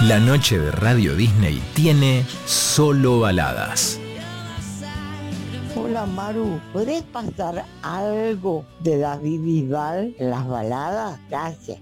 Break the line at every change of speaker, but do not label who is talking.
La noche de Radio Disney tiene solo baladas.
Hola Maru, ¿podés pasar algo de David Bisbal en las baladas? Gracias.